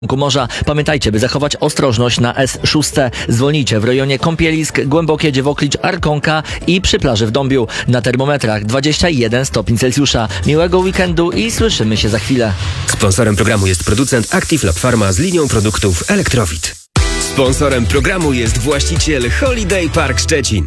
morza. Pamiętajcie, by zachować ostrożność na S6. Zwolnijcie w rejonie Kąpielisk, Głębokie Dziewoklicz, Arkonka i przy plaży w Dąbiu. Na termometrach 21 stopni Celsjusza. Miłego weekendu i słyszymy się za chwilę. Sponsorem programu jest producent Active Lab Pharma z linią produktów Elektrowit. Sponsorem programu jest właściciel Holiday Park Szczecin.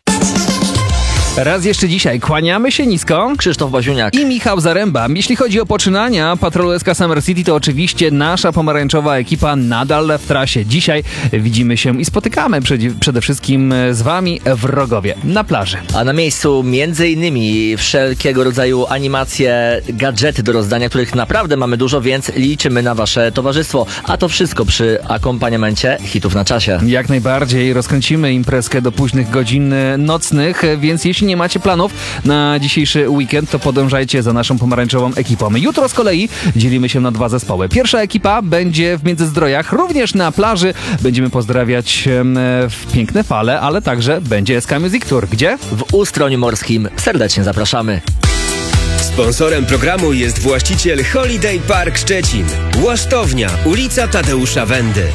Raz jeszcze dzisiaj kłaniamy się nisko. Krzysztof Baziuniak I Michał Zaręba. Jeśli chodzi o poczynania patrolu SK Summer City, to oczywiście nasza pomarańczowa ekipa nadal w trasie. Dzisiaj widzimy się i spotykamy przede wszystkim z wami w Rogowie, na plaży. A na miejscu m.in. wszelkiego rodzaju animacje, gadżety do rozdania, których naprawdę mamy dużo, więc liczymy na wasze towarzystwo. A to wszystko przy akompaniamencie hitów na czasie. Jak najbardziej rozkręcimy imprezkę do późnych godzin nocnych, więc jeśli nie macie planów na dzisiejszy weekend, to podążajcie za naszą pomarańczową ekipą. Jutro z kolei dzielimy się na dwa zespoły. Pierwsza ekipa będzie w Międzyzdrojach, również na plaży. Będziemy pozdrawiać w piękne fale, ale także będzie SK Music Tour. Gdzie? W Ustroniu Morskim. Serdecznie zapraszamy. Sponsorem programu jest właściciel Holiday Park Szczecin. Łasztownia, ulica Tadeusza Wendy.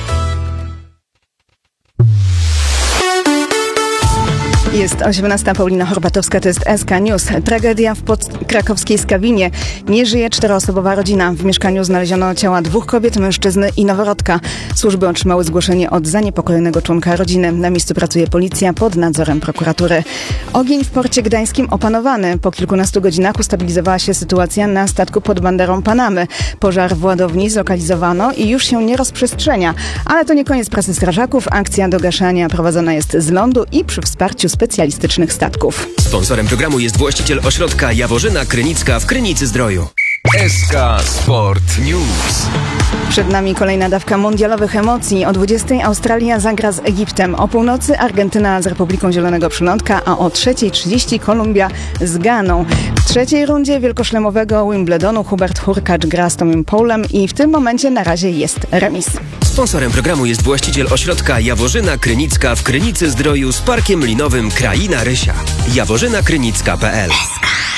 Jest 18. Paulina Horbatowska, to jest SK News. Tragedia w krakowskiej Skawinie. Nie żyje 4-osobowa rodzina. W mieszkaniu znaleziono ciała 2 kobiet, mężczyzny i noworodka. Służby otrzymały zgłoszenie od zaniepokojonego członka rodziny. Na miejscu pracuje policja pod nadzorem prokuratury. Ogień w porcie gdańskim opanowany. Po kilkunastu godzinach ustabilizowała się sytuacja na statku pod banderą Panamy. Pożar w ładowni zlokalizowano i już się nie rozprzestrzenia. Ale to nie koniec pracy strażaków. Akcja do gaszenia prowadzona jest z lądu i przy wsparciu specjalistycznych statków. Sponsorem programu jest właściciel ośrodka Jaworzyna Krynicka w Krynicy-Zdroju. SK Sport News. Przed nami kolejna dawka mundialowych emocji. O 20:00 Australia zagra z Egiptem. O północy Argentyna z Republiką Zielonego Przylądka, a o 3:30 Kolumbia z Ganą. W trzeciej rundzie wielkoszlemowego Wimbledonu Hubert Hurkacz gra z Tomem Paulem i w tym momencie na razie jest remis. Sponsorem programu jest właściciel ośrodka Jaworzyna Krynicka w Krynicy-Zdroju z parkiem linowym Kraina Rysia. jaworzynakrynicka.pl